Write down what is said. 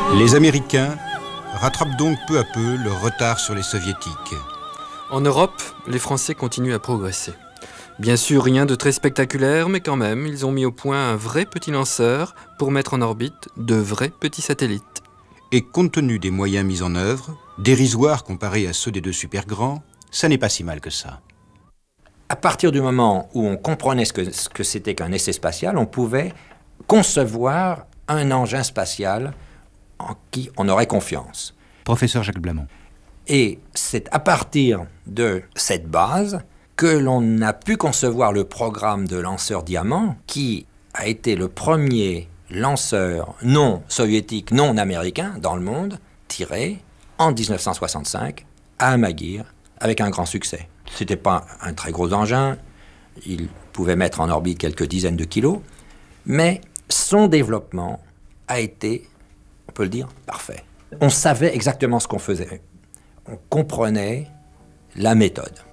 Les Américains rattrapent donc peu à peu leur retard sur les Soviétiques. En Europe, les Français continuent à progresser. Bien sûr, rien de très spectaculaire, mais quand même, ils ont mis au point un vrai petit lanceur pour mettre en orbite de vrais petits satellites. Et compte tenu des moyens mis en œuvre, dérisoires comparés à ceux des deux super grands, ça n'est pas si mal que ça. À partir du moment où on comprenait ce que c'était qu'un essai spatial, on pouvait concevoir un engin spatial en qui on aurait confiance. Professeur Jacques Blamont. Et c'est à partir de cette base que l'on a pu concevoir le programme de lanceur Diamant, qui a été le premier lanceur non soviétique, non américain dans le monde, tiré en 1965 à Amaguir avec un grand succès. Ce n'était pas un très gros engin, il pouvait mettre en orbite quelques dizaines de kilos, mais son développement a été, on peut le dire, parfait. On savait exactement ce qu'on faisait. On comprenait la méthode.